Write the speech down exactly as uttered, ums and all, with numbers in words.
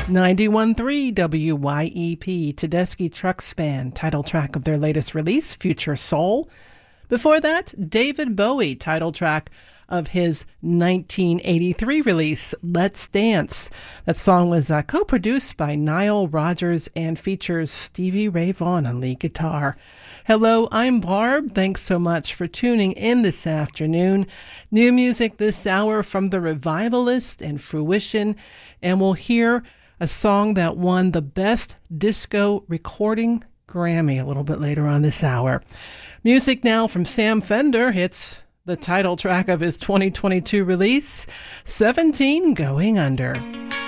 ninety-one point three W Y E P, Tedeschi Trucks Band, title track of their latest release, Future Soul. Before that, David Bowie, title track of his nineteen eighty-three release, Let's Dance. That song was uh, co-produced by Nile Rodgers and features Stevie Ray Vaughan on lead guitar. Hello, I'm Barb. Thanks so much for tuning in this afternoon. New music this hour from The Revivalist and Fruition, and we'll hear a song that won the Best Disco Recording Grammy a little bit later on this hour. Music now from Sam Fender. It's the title track of his twenty twenty-two release, seventeen Going Under.